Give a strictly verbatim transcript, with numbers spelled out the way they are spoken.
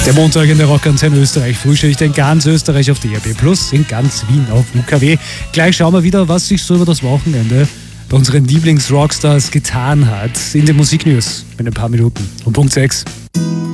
Der Montag in der Rockantenne Österreich frühstückt in ganz Österreich auf D A B plus, in ganz Wien auf U K W. Gleich schauen wir wieder, was sich so über das Wochenende bei unseren Lieblings-Rockstars getan hat. In den Musiknews in ein paar Minuten um Punkt sechs.